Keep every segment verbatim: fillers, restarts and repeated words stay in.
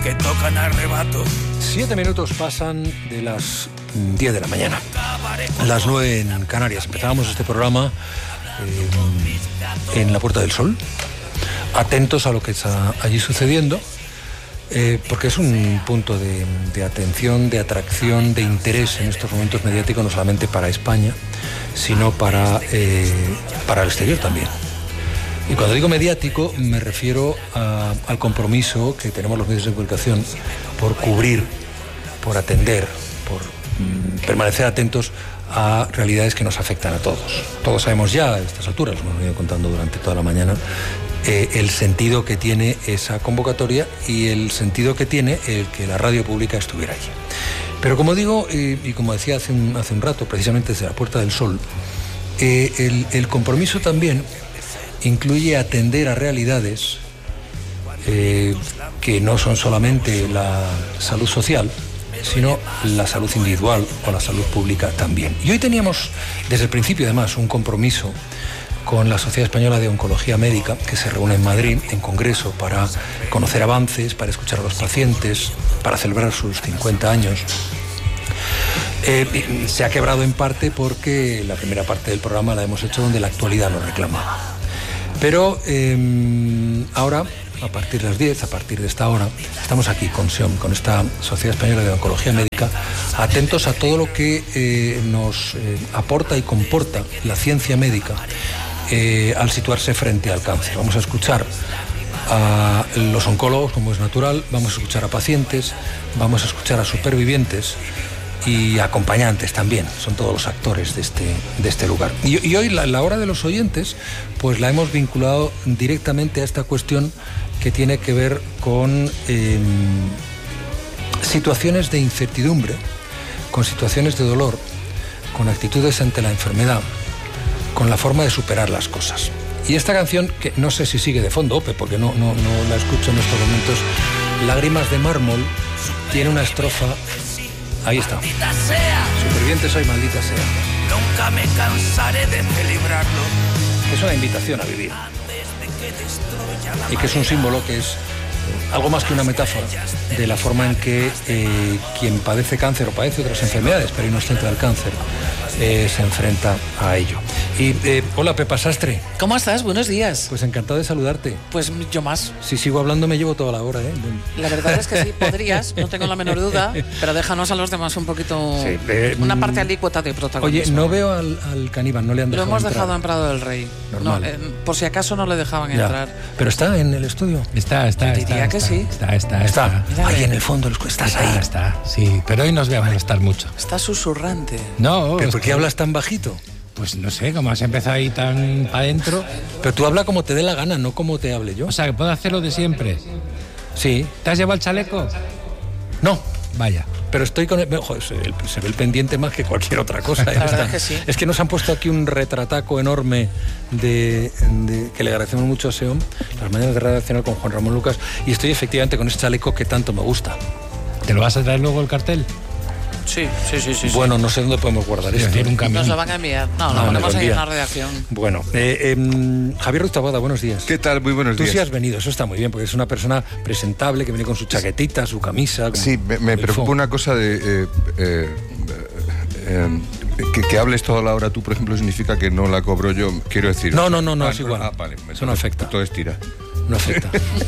que tocan arrebato. Siete minutos pasan de las diez de la mañana, las nueve en Canarias. Empezábamos este programa eh, en la Puerta del Sol, atentos a lo que está allí sucediendo, eh, porque es un punto de, de atención, de atracción, de interés en estos momentos mediáticos, no solamente para España, sino para, eh, para el exterior también. Y cuando digo mediático me refiero a, al compromiso que tenemos los medios de comunicación por cubrir, por atender, por mm, permanecer atentos a realidades que nos afectan a todos. Todos sabemos ya a estas alturas, lo hemos venido contando durante toda la mañana, eh, el sentido que tiene esa convocatoria y el sentido que tiene el que la radio pública estuviera allí. Pero como digo, eh, y como decía hace un, hace un rato, precisamente desde la Puerta del Sol, eh, el, el compromiso también incluye atender a realidades eh, que no son solamente la salud social, sino la salud individual o la salud pública también. Y hoy teníamos, desde el principio además, un compromiso con la Sociedad Española de Oncología Médica, que se reúne en Madrid, en congreso, para conocer avances, para escuchar a los pacientes, para celebrar sus cincuenta años. Eh, se ha quebrado en parte porque la primera parte del programa la hemos hecho donde la actualidad lo reclamaba. Pero eh, ahora, a partir de las diez, a partir de esta hora, estamos aquí con SEOM, con esta Sociedad Española de Oncología Médica, atentos a todo lo que eh, nos eh, aporta y comporta la ciencia médica eh, al situarse frente al cáncer. Vamos a escuchar a los oncólogos, como es natural, vamos a escuchar a pacientes, vamos a escuchar a supervivientes y acompañantes también, son todos los actores de este, de este lugar. Y, y hoy la, la hora de los oyentes, pues la hemos vinculado directamente a esta cuestión que tiene que ver con eh, situaciones de incertidumbre, con situaciones de dolor, con actitudes ante la enfermedad, con la forma de superar las cosas. Y esta canción, que no sé si sigue de fondo, Ope, porque no, no, no la escucho en estos momentos, Lágrimas de mármol, tiene una estrofa. Ahí está. Superviviente soy, maldita sea. Nunca me cansaré de celebrarlo. Es una invitación a vivir. Y que es un símbolo que es algo más que una metáfora de la forma en que eh, quien padece cáncer o padece otras enfermedades, pero inocente del cáncer, eh, se enfrenta a ello. Y eh, hola, Pepa Sastre. ¿Cómo estás? Buenos días. Pues encantado de saludarte. Pues yo más. Si sigo hablando me llevo toda la hora, ¿eh? La verdad es que sí, podrías, no tengo la menor duda, pero déjanos a los demás un poquito, sí, eh, una parte alícuota de protagonismo. Oye, no veo al, al caníbal, no le han dejado Lo hemos entrar. dejado en Prado del Rey. Normal. No, eh, por si acaso no le dejaban ya. entrar. Pero está en el estudio. Está, está, Te diría está, que está, sí. Está, está, está. está. Ahí en el fondo, estás está, ahí. Está, sí, pero hoy nos voy a molestar mucho. Está susurrante. No. ¿Pero por qué hablas tan bajito? Pues no sé, como has empezado ahí tan adentro. Pero tú habla como te dé la gana, no como te hable yo. O sea, que puedo hacer lo de siempre. Sí. ¿Te has llevado el chaleco? No. Vaya. Pero estoy con el, joder, se, ve el, se ve el pendiente más que cualquier otra cosa. La ¿eh? verdad Está, es que sí. Es que nos han puesto aquí un retrataco enorme de, de que le agradecemos mucho a SEOM, las mañanas de Radio Nacional con Juan Ramón Lucas, y estoy efectivamente con ese chaleco que tanto me gusta. ¿Te lo vas a traer luego el cartel? Sí, sí, sí, sí. Bueno, no sé dónde podemos guardar sí, esto. Un Nos lo van a enviar. No, no lo ponemos no, ahí en la redacción. Bueno, eh, eh, Javier Ruiz Taboada, buenos días. ¿Qué tal? Muy buenos Tú días. sí has venido, eso está muy bien, porque es una persona presentable que viene con su chaquetita, su camisa. Sí, me, me preocupa una cosa de... Eh, eh, eh, que, que hables toda la hora tú, por ejemplo, significa que no la cobro yo, quiero decir... No, no, no, no, ah, es igual. Ah, vale. Eso no afecta. Todo estira. No afecta.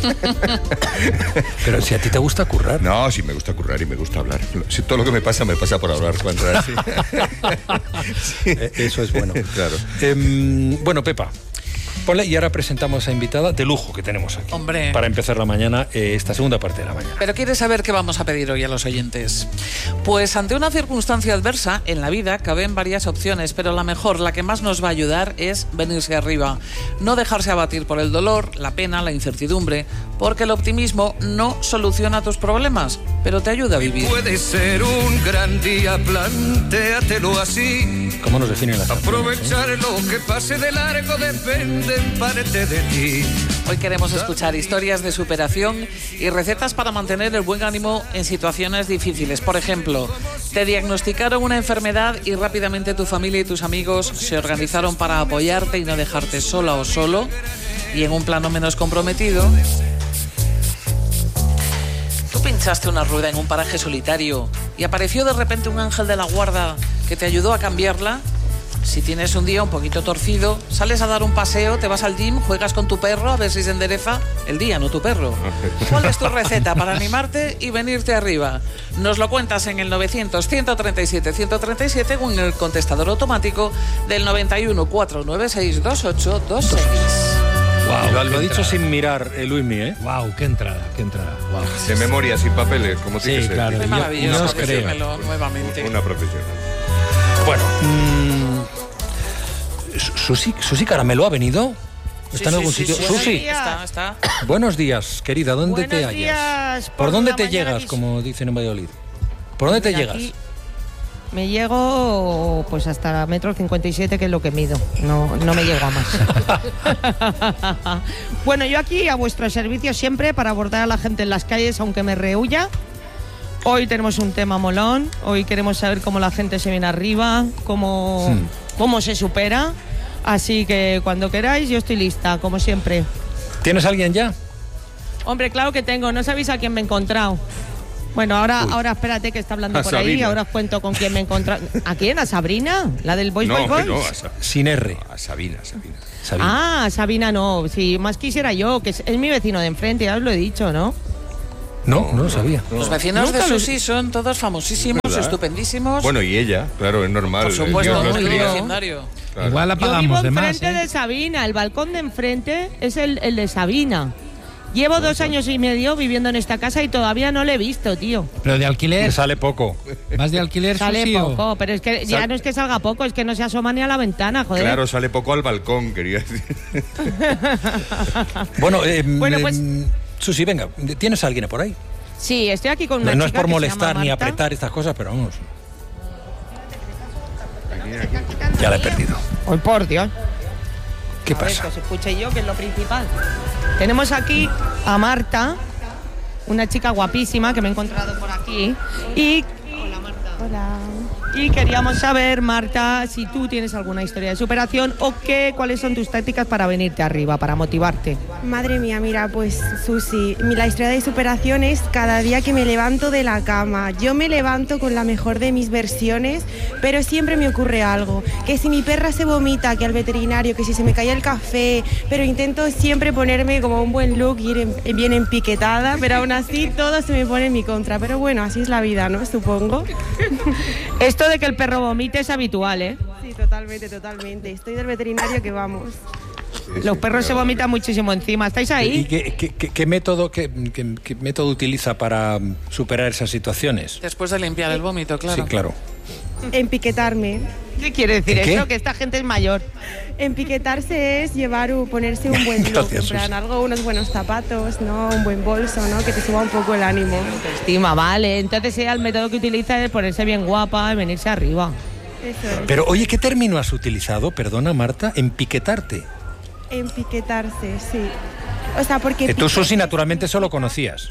Pero si a ti te gusta currar. No, sí me gusta currar y me gusta hablar. Si todo lo que me pasa, me pasa por hablar. Contra, sí. Sí. Eso es bueno. Claro. Eh, bueno, Pepa, ponle, y ahora presentamos a invitada de lujo que tenemos aquí. Hombre. Para empezar la mañana, eh, esta segunda parte de la mañana. Pero ¿quieres saber qué vamos a pedir hoy a los oyentes? Pues ante una circunstancia adversa en la vida caben varias opciones, pero la mejor, la que más nos va a ayudar es venirse arriba. No dejarse abatir por el dolor, la pena, la incertidumbre, porque el optimismo no soluciona tus problemas, pero te ayuda a vivir. Puede ser un gran día, plantéatelo así. ¿Cómo nos definen las Aprovechar canciones, eh? lo que pase de largo depende en parte de ti. Hoy queremos escuchar historias de superación y recetas para mantener el buen ánimo en situaciones difíciles. Por ejemplo, te diagnosticaron una enfermedad y rápidamente tu familia y tus amigos se organizaron para apoyarte y no dejarte sola o solo. Y en un plano menos comprometido, tú pinchaste una rueda en un paraje solitario y apareció de repente un ángel de la guarda que te ayudó a cambiarla. Si tienes un día un poquito torcido, sales a dar un paseo, te vas al gym, juegas con tu perro a ver si se endereza el día, no tu perro. ¿Cuál es tu receta para animarte y venirte arriba? Nos lo cuentas en el novecientos, ciento treinta y siete, ciento treinta y siete o en el contestador automático del noventa y uno, cuatrocientos noventa y seis, veintiocho veintiséis. Wow, lo, lo ha dicho sin mirar, eh, Luismi, ¿eh? Wow, qué entrada, qué entrada. Wow. De memoria, sin papeles, como tiene Sí, que ser. claro. Es maravilloso, Yo os creo. decírmelo nuevamente. Una profesional. Bueno, mmm, Susi, Susi Caramelo ha venido. ¿Está Sí, en algún sí, sitio? sí, sí. Susi, Está, está. buenos días, querida. ¿Dónde Buenos te hallas? días, ¿Por por dónde la te mañana llegas, vis- como dicen en Valladolid? ¿Por dónde te Mira, llegas? aquí me llego pues hasta metro cincuenta y siete, que es lo que mido. No, no me llego a más. Bueno, yo aquí a vuestro servicio siempre para abordar a la gente en las calles, aunque me rehuya. Hoy tenemos un tema molón. Hoy queremos saber cómo la gente se viene arriba, cómo, Hmm. cómo se supera. Así que cuando queráis, yo estoy lista, como siempre. ¿Tienes a alguien ya? Hombre, claro que tengo. No sabéis a quién me he encontrado. Bueno, ahora, ahora espérate que está hablando A por ahí. Sabina. Ahora os cuento con quién me he encontrado. ¿A quién? ¿A Sabrina? ¿La del Boys No, Boys Boys? no, a, Sa- Sin R. a Sabina, Sabina. Sabina. Ah, Sabina no. Sí, más quisiera yo, que es, es mi vecino de enfrente, ya os lo he dicho, ¿no? No, no lo sabía. Los vecinos de Nunca lo- Susi son todos famosísimos, ¿Verdad? estupendísimos. Bueno, y ella, claro, es normal. por supuesto, Dios los muy cría. legendario. Claro. Igual la Yo vivo pagamos de más, enfrente ¿eh? de Sabina. El balcón de enfrente es el, el de Sabina. Llevo dos años y medio viviendo en esta casa y todavía no le he visto, tío. Pero de Le alquiler, sale poco. ¿más de alquiler, Sale Susi, o- poco, pero es que ya Sal- no es que salga poco, es que no se asoma ni a la ventana, joder. Claro, sale poco al balcón, quería decir. Bueno, eh, Bueno, pues- em, Susi, venga, ¿tienes a alguien por ahí? Sí, estoy aquí con una No, no es chica por que se molestar llama ni Marta. apretar estas cosas, pero vamos. Ya la he perdido. Ay, por Dios. ¿Qué A ver, pasa? que os escuche yo, que es lo principal. Tenemos aquí a Marta, una chica guapísima que me he encontrado por aquí. Y. Hola, Marta. Hola. Y queríamos saber, Marta, si tú tienes alguna historia de superación o qué, cuáles son tus tácticas para venirte arriba, para motivarte. Madre mía, mira, pues Susi, mi- la historia de superación es cada día que me levanto de la cama. Yo me levanto con la mejor de mis versiones, pero siempre me ocurre algo. Que si mi perra se vomita, que al veterinario, que si se me cae el café, pero intento siempre ponerme como un buen look y ir en- bien empiquetada, pero aún así todo se me pone en mi contra. Pero bueno, así es la vida, ¿no? Supongo. Esto de que el perro vomite es habitual, ¿eh? Sí, totalmente, totalmente. Estoy del veterinario que vamos. Los perros se vomitan muchísimo encima. ¿Estáis ¿Y ahí? qué, qué- qué- qué método, qué, qué- qué método utiliza para mm, superar esas situaciones? Después de limpiar el vómito, claro. Sí, claro. Empiquetarme. ¿Qué quiere decir ¿En qué? eso? Que esta gente es mayor. Empiquetarse es llevar u- ponerse un buen look, Gracias, en plan, Susi. algo, unos buenos zapatos, ¿no? Un buen bolso, ¿no? Que te suba un poco el ánimo. Estima, vale. Entonces sea el método que utiliza es ponerse bien guapa y venirse arriba. Eso es. Pero oye, ¿qué término has utilizado? Perdona, Marta, empiquetarte. Empiquetarse, sí. O sea, porque... Eh, Tú, Susi, naturalmente eso lo conocías.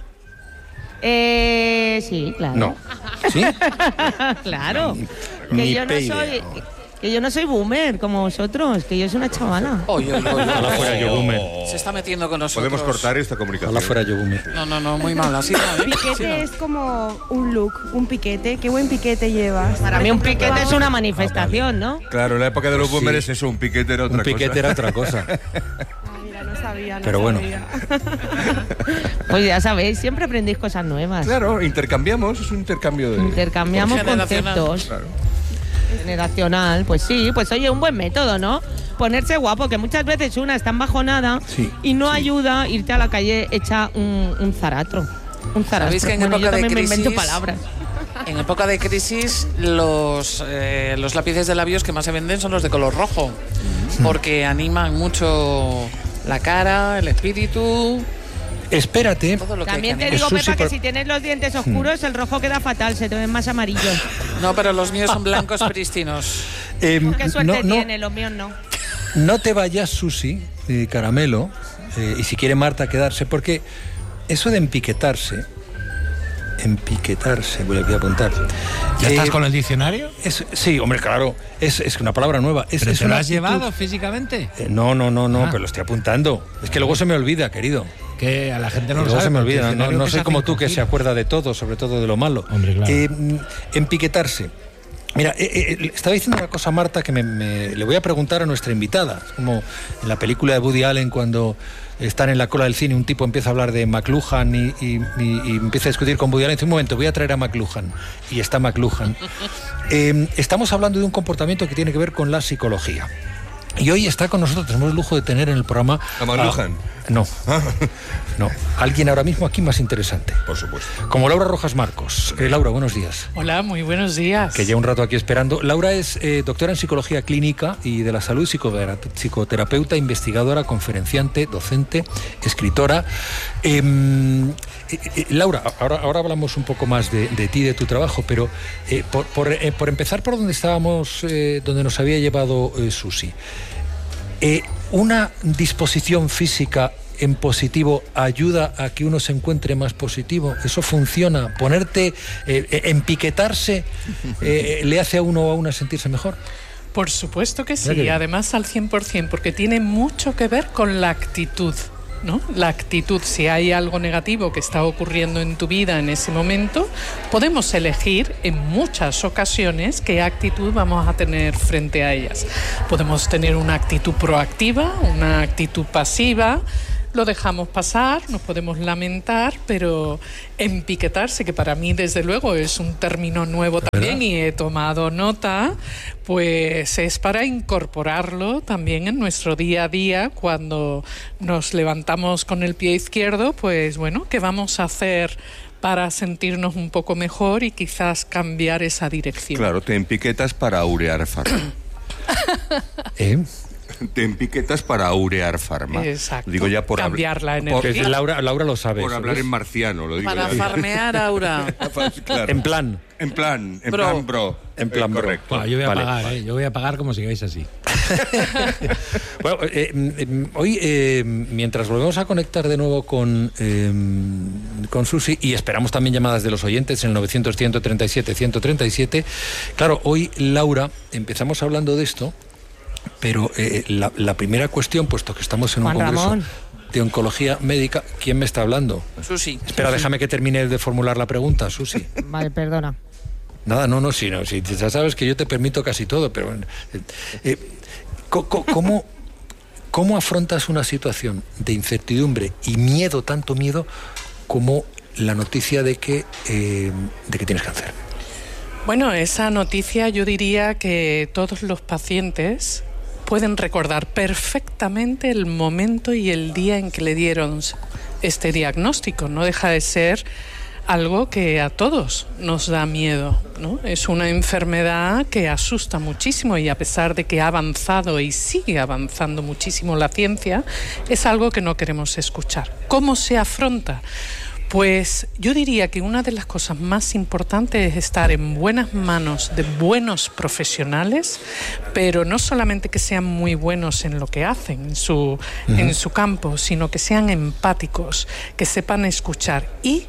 Eh, sí, claro. No. ¿Sí? Claro. Que Ni yo no pe soy... idea. Que yo no soy boomer como vosotros, que yo soy una chavala. Oye, oye, oye, Ojalá oye. fuera yo boomer. Se está metiendo con nosotros. Podemos cortar esta comunicación. Ojalá fuera yo boomer. No, no, no, muy mal. Así no, ¿eh? Piquete Así no. es como un look, un piquete. Qué buen piquete llevas. Para mí un piquete es una manifestación, ¿no? Claro, en la época de los Pues sí. boomers eso, un piquete era otra Un piquete cosa. era otra cosa. Ah, mira, no sabía, no Pero bueno. sabía. Pues ya sabéis, siempre aprendéis cosas nuevas. Claro, intercambiamos, es un intercambio de... Intercambiamos Generacional. conceptos. Claro. Generacional, pues sí, pues oye, un buen método, ¿no? Ponerse guapo, que muchas veces una está embajonada Sí, y no sí. ayuda a irte a la calle hecha un, un zaratro. Un zaratro. ¿Sabéis que en Bueno, yo época de también me invento crisis- palabras. En época de crisis, los, eh, los lápices de labios que más se venden son los de color rojo, porque animan mucho la cara, el espíritu, Espérate. todo lo que hay También que te animar. digo, Susi, Pepa, que por- si tienes los dientes oscuros, el rojo queda fatal, se te ven más amarillos. No, pero los míos son blancos prístinos. eh, Qué suerte no, no, tiene, los míos no. no te vayas, Susi, eh, Caramelo, eh, y si quiere Marta quedarse, porque eso de empiquetarse empiquetarse, voy a, voy a apuntar. ¿Ya Eh, estás con el diccionario? Es, sí, hombre, claro, es, es una palabra nueva. Es, ¿Pero es te lo una has actitud- llevado físicamente? Eh, no, no, no, no, Ah. pero lo estoy apuntando. Es que luego se me olvida, querido. Que a la gente no lo Luego sabe. se me porque el olvida. No, diccionario no pesa soy como cinco tú que se kilos. acuerda de todo, sobre todo de lo malo. Hombre, claro. Eh, empiquetarse. Mira, eh, eh, estaba diciendo una cosa, Marta, que me, me- le voy a preguntar a nuestra invitada. Es como en la película de Woody Allen, cuando están en la cola del cine, un tipo empieza a hablar de McLuhan y, y- y- y empieza a discutir con Woody Allen. Dice, un momento, voy a traer a McLuhan. Y está McLuhan. Eh, estamos hablando de un comportamiento que tiene que ver con la psicología. Y hoy está con nosotros, tenemos el lujo de tener en el programa... ¿A McLuhan? a- no, no. Alguien ahora mismo aquí más interesante. Por supuesto. Como Laura Rojas Marcos. Eh, Laura, buenos días. Hola, muy buenos días. Que lleva un rato aquí esperando. Laura es eh, doctora en psicología clínica y de la salud, psicotera- psicoterapeuta, investigadora, conferenciante, docente, escritora. Eh, eh, eh, Laura, ahora, ahora hablamos un poco más de, de ti, de tu trabajo, pero eh, por, por, eh, por empezar por donde estábamos, eh, donde nos había llevado eh, Susi. Eh, ¿Una disposición física en positivo ayuda a que uno se encuentre más positivo? ¿Eso funciona? ¿Ponerte, eh, empiquetarse, eh, le hace a uno o a una sentirse mejor? Por supuesto que Mira que sí, bien. además al cien por ciento, porque tiene mucho que ver con la actitud, ¿no? La actitud, si hay algo negativo que está ocurriendo en tu vida en ese momento, podemos elegir en muchas ocasiones qué actitud vamos a tener frente a ellas. Podemos tener una actitud proactiva, una actitud pasiva. Lo dejamos pasar, nos podemos lamentar, pero empiquetarse, que para mí desde luego es un término nuevo también y he tomado nota, pues es para incorporarlo también en nuestro día a día cuando nos levantamos con el pie izquierdo, pues bueno, ¿qué vamos a hacer para sentirnos un poco mejor y quizás cambiar esa dirección? Claro, te empiquetas para aurear farma. ¿Eh? Te empiquetas para aurear farma. Exacto. Digo ya por Cambiar la habl- por- energía. Laura, Laura lo sabe. Por eso, hablar ¿ves? en marciano, lo digo. Para ya. farmear, Aura. Claro. En plan. En plan, en Bro. plan, bro. En plan, Eh, bro. correcto. Bueno, yo voy a Vale. pagar, ¿eh? Yo voy a pagar como sigáis así. Bueno, eh, eh, hoy, eh, mientras volvemos a conectar de nuevo con, eh, con Susi, y esperamos también llamadas de los oyentes en el novecientos, ciento treinta y siete, ciento treinta y siete, claro, hoy, Laura, empezamos hablando de esto, pero eh, la, la primera cuestión, puesto que estamos en un Juan congreso Ramón. de oncología médica, ¿quién me está hablando? Susi. Espera, déjame que termine de formular la pregunta, Susi. Vale, perdona. Nada, no, no, sí, no, sí, ya sabes que yo te permito casi todo, pero... eh, eh, co- co- ¿cómo, ¿Cómo afrontas una situación de incertidumbre y miedo, tanto miedo, como la noticia de que, eh, de que tienes cáncer? Bueno, esa noticia yo diría que todos los pacientes pueden recordar perfectamente el momento y el día en que le dieron este diagnóstico. No deja de ser algo que a todos nos da miedo, ¿no? Es una enfermedad que asusta muchísimo y a pesar de que ha avanzado y sigue avanzando muchísimo la ciencia, es algo que no queremos escuchar. ¿Cómo se afronta? Pues yo diría que una de las cosas más importantes es estar en buenas manos de buenos profesionales, pero no solamente que sean muy buenos en lo que hacen, en su, uh-huh. en su campo, sino que sean empáticos, que sepan escuchar y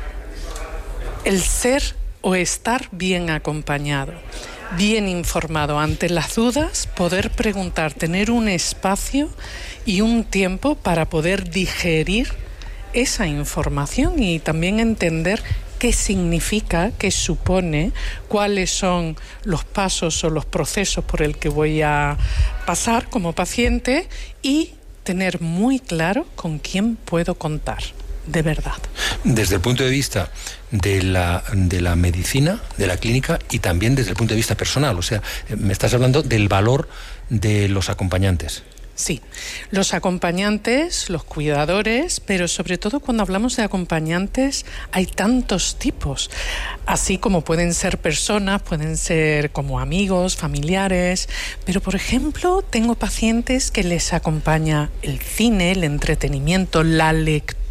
el ser o estar bien acompañado, bien informado ante las dudas, poder preguntar, tener un espacio y un tiempo para poder digerir esa información y también entender qué significa, qué supone, cuáles son los pasos o los procesos por el que voy a pasar como paciente y tener muy claro con quién puedo contar, de verdad. Desde el punto de vista de la, de la medicina, de la clínica y también desde el punto de vista personal, o sea, me estás hablando del valor de los acompañantes. Sí, los acompañantes, los cuidadores, pero sobre todo cuando hablamos de acompañantes hay tantos tipos, así como pueden ser personas, pueden ser como amigos, familiares, pero por ejemplo tengo pacientes que les acompaña el cine, el entretenimiento, la lectura,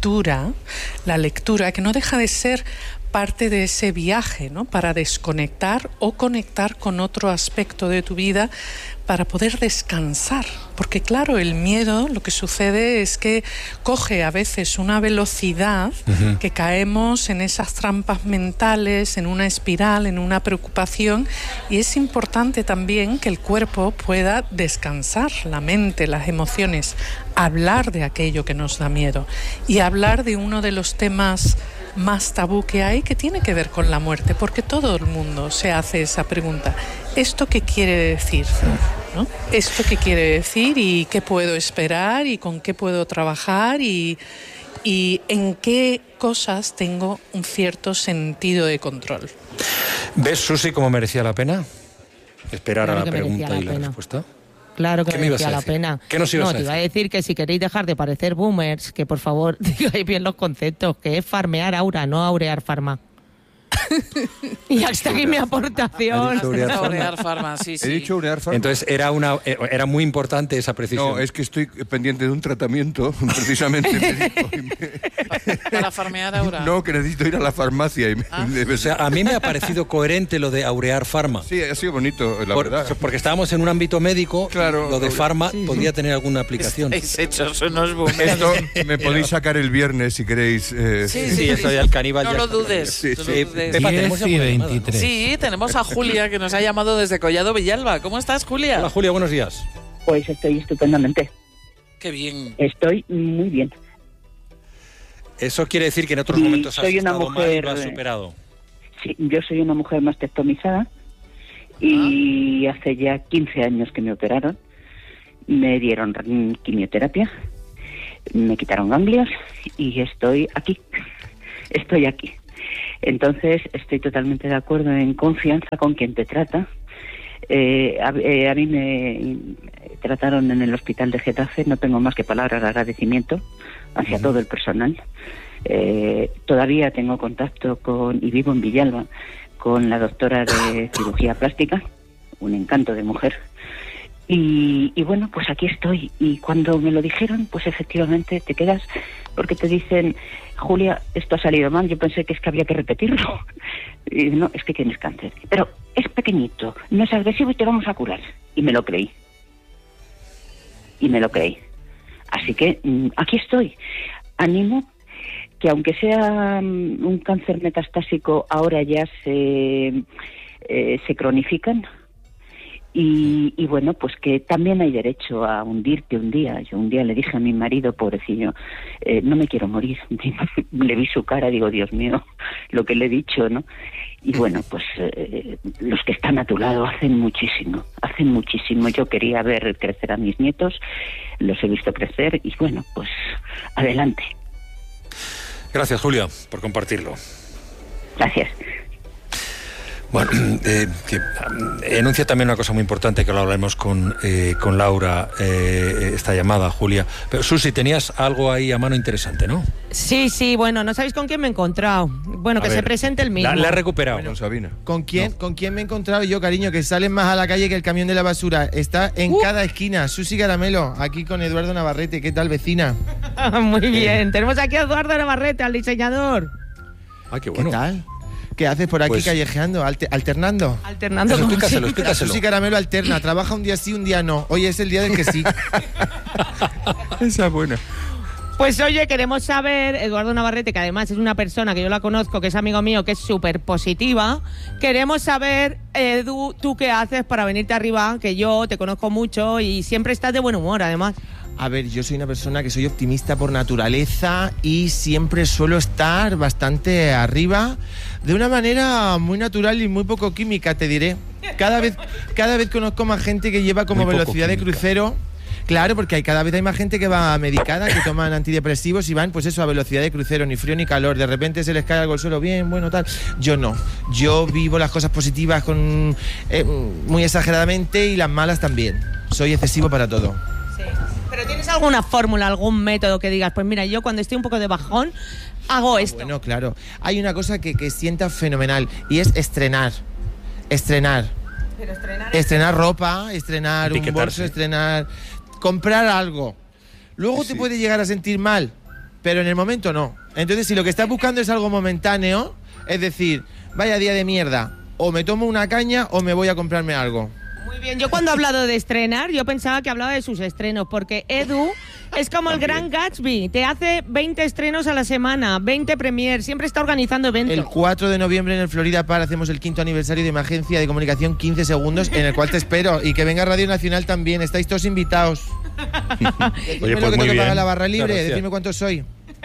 lectura, la lectura que no deja de ser parte de ese viaje, ¿no? Para desconectar o conectar con otro aspecto de tu vida para poder descansar. Porque claro, el miedo, lo que sucede es que coge a veces una velocidad uh-huh. que caemos en esas trampas mentales, en una espiral, en una preocupación, y es importante también que el cuerpo pueda descansar, la mente, las emociones, hablar de aquello que nos da miedo y hablar de uno de los temas más tabú que hay, que tiene que ver con la muerte, porque todo el mundo se hace esa pregunta. ¿Esto qué quiere decir? ¿No? ¿Esto qué quiere decir y qué puedo esperar y con qué puedo trabajar y, y en qué cosas tengo un cierto sentido de control? ¿Ves, Susi, cómo merecía la pena esperar Claro a la que merecía pregunta la y la pena. respuesta? Claro que ¿Qué me ibas merecía a la decir? pena. ¿Qué nos ibas no, a te decir? iba a decir que si queréis dejar de parecer boomers, que por favor digáis bien los conceptos, que es farmear aura, no aurear farma. Y hasta aquí mi aportación. Aurear farma, sí, sí. He dicho aurear farma. Entonces era una era muy importante esa precisión. No, es que estoy pendiente de un tratamiento, precisamente. médico, y me... Para farmear aura. No, que necesito ir a la farmacia. Y me... ¿Ah? O sea, a mí me ha parecido coherente lo de aurear farma. Sí, ha sido bonito, la Por, verdad. porque estábamos en un ámbito médico, Claro, lo de aurear. farma Sí, sí. podía tener alguna aplicación. Estáis hechos unos boomers. Esto me podéis sacar el viernes si queréis. Eh... Sí, Sí, eso ya el caníbal No ya lo está. dudes. Sí, no sí. lo dudes. Pepa, tenemos diez ya y una llamada, ¿no? veintitrés. Sí, tenemos a Julia, que nos ha llamado desde Collado Villalba. ¿Cómo estás, Julia? Hola, Julia, buenos días. Pues estoy estupendamente. Qué bien. Estoy muy bien. Eso quiere decir que en otros Y momentos has soy una estado mal y mujer, lo has eh, superado. Sí, yo soy una mujer mastectomizada y hace ya quince años que me operaron. Me dieron mm, quimioterapia, me quitaron ganglios y estoy aquí. Estoy aquí. Entonces, estoy totalmente de acuerdo, en confianza con quien te trata. Eh, a, eh, a mí me trataron en el hospital de Getafe, no tengo más que palabras de agradecimiento hacia uh-huh. todo el personal. Eh, todavía tengo contacto con, y vivo en Villalba, con la doctora de cirugía plástica, un encanto de mujer. Y, y bueno, pues aquí estoy. Y cuando me lo dijeron, pues efectivamente te quedas, porque te dicen, Julia, esto ha salido mal, yo pensé que es que había que repetirlo. Y no, es que tienes cáncer. Pero es pequeñito, no es agresivo y te vamos a curar. Y me lo creí. Y me lo creí. Así que mmm, aquí estoy. Animo que aunque sea um, un cáncer metastásico, ahora ya se, eh, se cronifican. Y, y bueno, pues que también hay derecho a hundirte un día. Yo un día le dije a mi marido, pobrecillo, eh, no me quiero morir. Le vi su cara, digo, Dios mío, lo que le he dicho, ¿no? Y bueno, pues eh, los que están a tu lado hacen muchísimo, hacen muchísimo. Yo quería ver crecer a mis nietos, los he visto crecer y bueno, pues adelante. Gracias, Julia, por compartirlo. Gracias. Bueno, eh, que, eh, enuncia también una cosa muy importante que lo hablaremos con, eh, con Laura, eh, esta llamada, Julia. Pero Susi, tenías algo ahí a mano interesante, ¿no? Sí, sí, bueno, no sabéis con quién me he encontrado. Bueno, A que ver, se presente el mismo. La, la he recuperado. Bueno, Sabina. ¿Con quién, ¿Con quién me he encontrado yo, cariño? Que salen más a la calle que el camión de la basura. Está en Uh. cada esquina. Susi Caramelo, aquí con Eduardo Navarrete. ¿Qué tal, vecina? Muy bien, tenemos aquí a Eduardo Navarrete, al diseñador. Ah, qué bueno. ¿Qué tal? ¿Qué haces por aquí Pues- callejeando, alte- alternando? Alternando Eso, con... explícaselo, La explícaselo. Susi Caramelo alterna, trabaja un día sí, un día no. Hoy es el día del que sí. Esa es buena. Pues oye, queremos saber, Eduardo Navarrete, que además es una persona que yo la conozco, que es amigo mío, que es súper positiva. Queremos saber, Edu, tú qué haces para venirte arriba, que yo te conozco mucho y siempre estás de buen humor, además. A ver, yo soy una persona que soy optimista por naturaleza y siempre suelo estar bastante arriba, de una manera muy natural y muy poco química, te diré. Cada vez, cada vez conozco más gente que lleva como Muy poco velocidad de química. crucero. Claro, porque hay, cada vez hay más gente que va medicada, que toman antidepresivos y van, pues eso, a velocidad de crucero, ni frío ni calor. De repente se les cae algo al suelo, bien, bueno, tal. Yo no. Yo vivo las cosas positivas con eh, muy exageradamente y las malas también. Soy excesivo para todo. Sí. Pero ¿tienes alguna fórmula, algún método que digas, pues mira, yo cuando estoy un poco de bajón, hago esto? Bueno, claro. Hay una cosa que, que sienta fenomenal y es estrenar. Estrenar. Pero estrenar... Estrenar ropa, estrenar un Etiquetarse. bolso, estrenar... Comprar algo. Luego Sí. te puede llegar a sentir mal, pero en el momento no. Entonces, si lo que estás buscando es algo momentáneo, es decir, vaya día de mierda, o me tomo una caña o me voy a comprarme algo. Muy bien, yo cuando he hablado de estrenar, yo pensaba que hablaba de sus estrenos, porque Edu es como el Gran Gatsby, te hace veinte estrenos a la semana, veinte premiers, siempre está organizando eventos. El cuatro de noviembre en el Florida Par hacemos el quinto aniversario de mi agencia de comunicación quince segundos, en el cual te espero, y que venga Radio Nacional también, estáis todos invitados. Decidme Oye, lo pues que muy tengo que bien. pagar la barra libre, Gracias. decidme cuánto soy.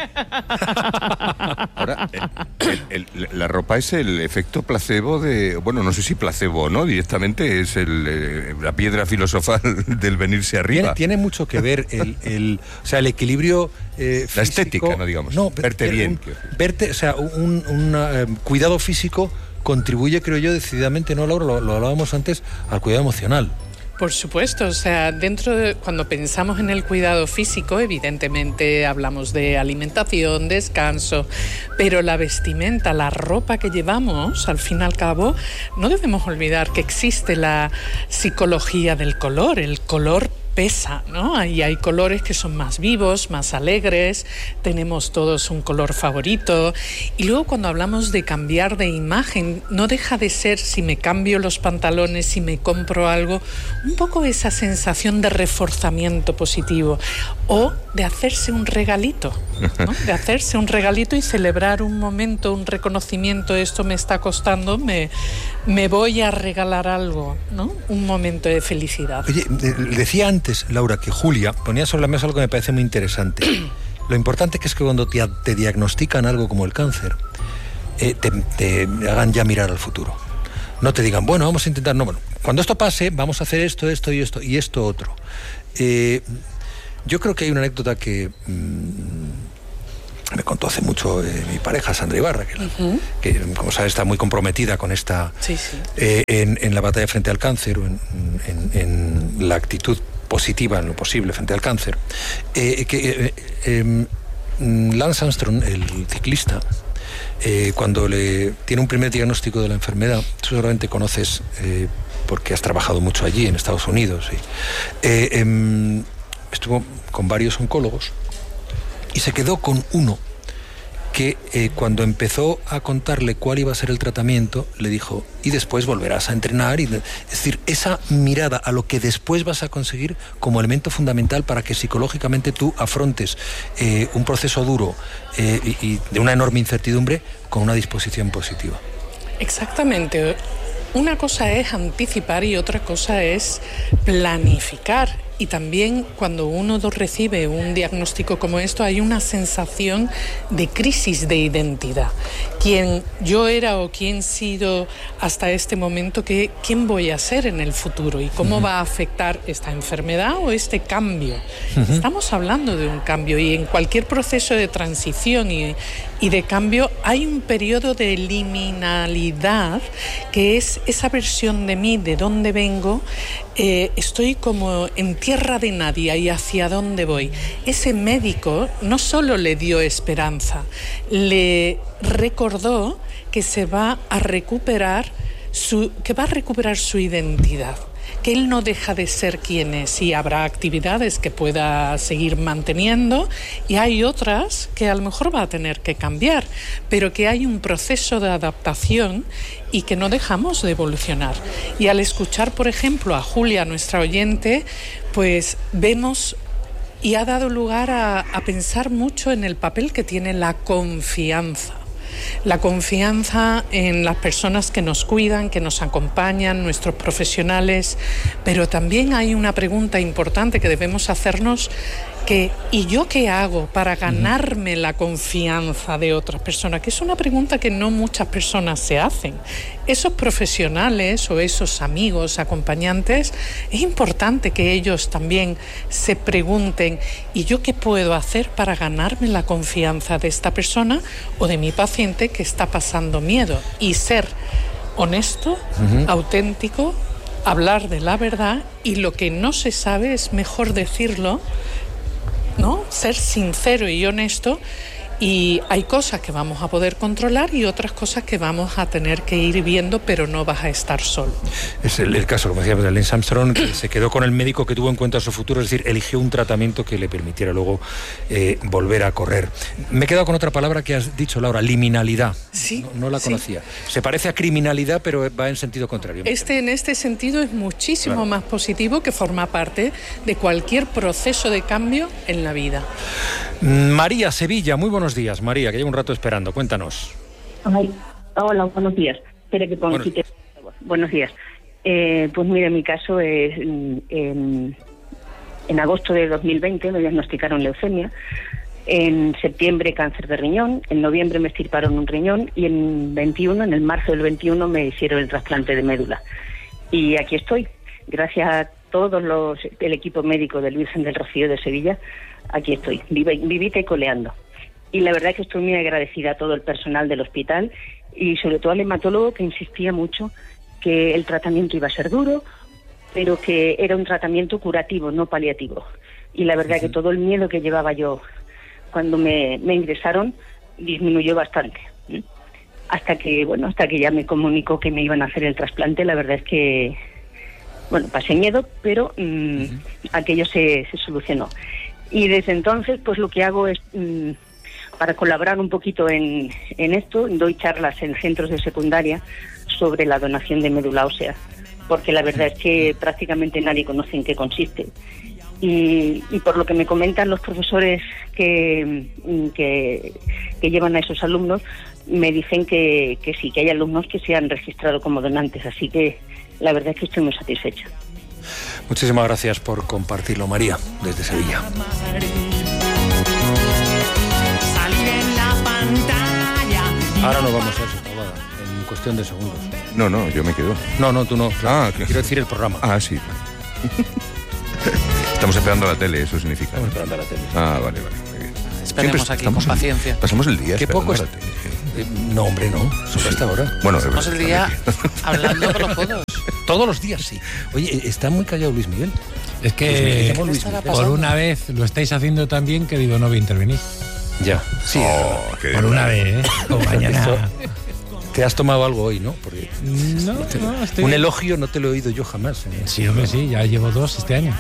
Ahora, el- el- el- la ropa es el efecto placebo de... Bueno, no sé si placebo o no, directamente es el, eh, la piedra filosofal del venirse arriba. Tiene, tiene mucho que ver el, el, o sea, el equilibrio eh, La físico- estética, no digamos. No, Verte ver- bien, un- quiero decir. verte, o sea, un, un, eh, cuidado físico contribuye, creo yo, decididamente, no, Laura, lo, lo hablábamos antes, al cuidado emocional. Por supuesto, o sea, dentro de, cuando pensamos en el cuidado físico, evidentemente hablamos de alimentación, descanso, pero la vestimenta, la ropa que llevamos, al fin y al cabo, no debemos olvidar que existe la psicología del color, el color pesa, ¿no? Y hay colores que son más vivos, más alegres, tenemos todos un color favorito. Y luego cuando hablamos de cambiar de imagen, no deja de ser, si me cambio los pantalones, si me compro algo, un poco esa sensación de reforzamiento positivo o de hacerse un regalito, ¿no? De hacerse un regalito y celebrar un momento, un reconocimiento, esto me está costando, me, me voy a regalar algo, ¿no? Un momento de felicidad. Oye, de- decía antes, Laura, que Julia ponía sobre la mesa algo que me parece muy interesante. Lo importante que es que cuando te, te diagnostican algo como el cáncer, eh, te, te hagan ya mirar al futuro. No te digan, bueno, vamos a intentar, no, bueno, cuando esto pase, vamos a hacer esto, esto y esto, y esto otro. Eh, yo creo que hay una anécdota que mmm, me contó hace mucho eh, mi pareja, Sandra Ibarra, que, Uh-huh. que, como sabes, está muy comprometida con esta... Sí, sí. Eh, en, en la batalla frente al cáncer, o en, en, en la actitud positiva en lo posible frente al cáncer, eh, que eh, eh, Lance Armstrong, el ciclista, eh, cuando le tiene un primer diagnóstico de la enfermedad, tú seguramente conoces, eh, porque has trabajado mucho allí en Estados Unidos, y, eh, eh, estuvo con varios oncólogos y se quedó con uno que eh, cuando empezó a contarle cuál iba a ser el tratamiento, le dijo, y después volverás a entrenar. Y, es decir, esa mirada a lo que después vas a conseguir como elemento fundamental para que psicológicamente tú afrontes eh, un proceso duro eh, y, y de una enorme incertidumbre con una disposición positiva. Exactamente. Una cosa es anticipar y otra cosa es planificar. Y también cuando uno recibe un diagnóstico como esto, hay una sensación de crisis de identidad. ¿Quién yo era o quién he sido hasta este momento? ¿Qué, ¿Quién voy a ser en el futuro? ¿Y cómo uh-huh. va a afectar esta enfermedad o este cambio? Uh-huh. Estamos hablando de un cambio y en cualquier proceso de transición y, y de cambio hay un periodo de liminalidad que es esa versión de mí, de dónde vengo. Eh, estoy como en tierra de nadie y hacia dónde voy. Ese médico no solo le dio esperanza, le recordó que se va a recuperar su, que va a recuperar su identidad, que él no deja de ser quien es y habrá actividades que pueda seguir manteniendo y hay otras que a lo mejor va a tener que cambiar, pero que hay un proceso de adaptación y que no dejamos de evolucionar. Y al escuchar, por ejemplo, a Julia, nuestra oyente, pues vemos y ha dado lugar a, a pensar mucho en el papel que tiene la confianza. La confianza en las personas que nos cuidan, que nos acompañan, nuestros profesionales, pero también hay una pregunta importante que debemos hacernos, que ¿y yo qué hago para ganarme la confianza de otras personas? Que es una pregunta que no muchas personas se hacen. Esos profesionales o esos amigos, acompañantes, es importante que ellos también se pregunten ¿y yo qué puedo hacer para ganarme la confianza de esta persona o de mi paciente que está pasando miedo? Y ser honesto, uh-huh. auténtico, hablar de la verdad, y lo que no se sabe es mejor decirlo, ¿no? Ser sincero y honesto Y hay cosas que vamos a poder controlar y otras cosas que vamos a tener que ir viendo, pero no vas a estar solo. Es el, el caso, como decía de Lance Armstrong, que se quedó con el médico que tuvo en cuenta su futuro, es decir, eligió un tratamiento que le permitiera luego eh, volver a correr. Me he quedado con otra palabra que has dicho, Laura, liminalidad. Sí. No, no la conocía. Sí. Se parece a criminalidad, pero va en sentido contrario. Este, en este sentido, es muchísimo claro. más positivo, que forma parte de cualquier proceso de cambio en la vida. María, Sevilla, muy buenos días, María, que llevo un rato esperando, cuéntanos. Ay, hola, buenos días. Espera que ponga buenos, buenos días. Eh, pues mira, mi caso es en, en, en agosto de dos mil veinte me diagnosticaron leucemia, en septiembre cáncer de riñón, en noviembre me extirparon un riñón y en veintiuno, en el marzo del veintiuno me hicieron el trasplante de médula. Y aquí estoy, gracias a todos los el equipo médico del Virgen del Rocío de Sevilla, aquí estoy, vivita y coleando. Y la verdad es que estoy muy agradecida a todo el personal del hospital y sobre todo al hematólogo, que insistía mucho que el tratamiento iba a ser duro, pero que era un tratamiento curativo, no paliativo. Y la verdad es que todo el miedo que llevaba yo cuando me, me ingresaron disminuyó bastante. Hasta que, bueno, hasta que ya me comunicó que me iban a hacer el trasplante, la verdad es que, bueno, pasé miedo, pero mmm, uh-huh. aquello se, se solucionó. Y desde entonces, pues lo que hago es, mmm, para colaborar un poquito en, en esto, doy charlas en centros de secundaria sobre la donación de médula ósea, porque la verdad es que prácticamente nadie conoce en qué consiste. Y, y por lo que me comentan los profesores que, que, que llevan a esos alumnos, me dicen que, que sí, que hay alumnos que se han registrado como donantes, así que la verdad es que estoy muy satisfecha. Muchísimas gracias por compartirlo, María, desde Sevilla. Ahora nos vamos a eso, Tabada, en cuestión de segundos. No, no, yo me quedo. No, no, tú no. Claro. Ah, que... quiero decir el programa. Ah, sí. Estamos esperando a la tele, eso significa. Estamos esperando a la tele. Ah, vale, vale. Muy bien. Esperemos aquí con paciencia. Pasamos el día Qué poco es... a la tele. Eh, no, hombre, no. Solo hasta ahora. Bueno, pasamos el día hablando con los codos. Todos los días, sí. Oye, está muy callado Luis Miguel. Es que Luis Miguel, por una vez lo estáis haciendo tan bien que digo, no voy a intervenir. Ya. Sí. Oh, qué por una vez, ¿eh? O mañana. Te has tomado algo hoy, ¿no? Porque no, no, estoy... Un elogio no te lo he oído yo jamás. ¿eh? Sí, hombre, sí. Ya llevo dos este año.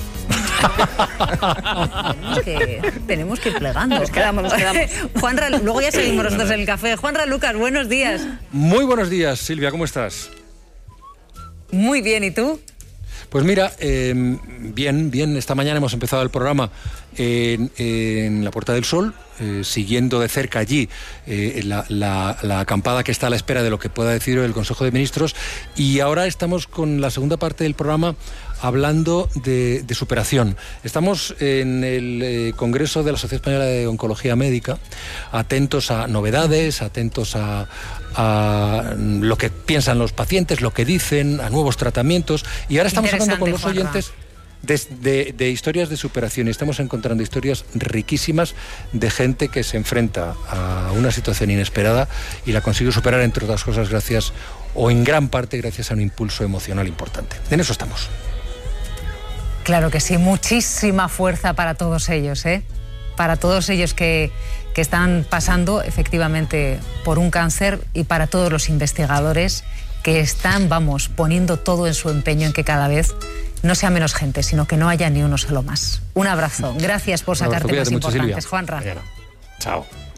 tenemos, que, tenemos que ir plegando. Nos quedamos, nos quedamos. Juanra, luego ya seguimos nosotros en el café. Juanra Lucas, buenos días. Muy buenos días, Silvia, ¿cómo estás? Muy bien, ¿y tú? Pues mira, eh, bien, bien, esta mañana hemos empezado el programa en, en la Puerta del Sol, eh, siguiendo de cerca allí eh, la, la, la acampada que está a la espera de lo que pueda decir el Consejo de Ministros, y ahora estamos con la segunda parte del programa hablando de, de superación. Estamos en el eh, Congreso de la Sociedad Española de Oncología Médica, atentos a novedades, atentos a, a lo que piensan los pacientes, lo que dicen, a nuevos tratamientos, y ahora estamos hablando con los oyentes de, de, de historias de superación, y estamos encontrando historias riquísimas de gente que se enfrenta a una situación inesperada y la consigue superar, entre otras cosas, gracias, o en gran parte gracias a un impulso emocional importante. En eso estamos. Claro que sí, muchísima fuerza para todos ellos, ¿eh? Para todos ellos que, que están pasando efectivamente por un cáncer, y para todos los investigadores que están, vamos, poniendo todo en su empeño en que cada vez no sea menos gente, sino que no haya ni uno solo más. Un abrazo. Gracias por sacar temas importantes, Juanra. Chao.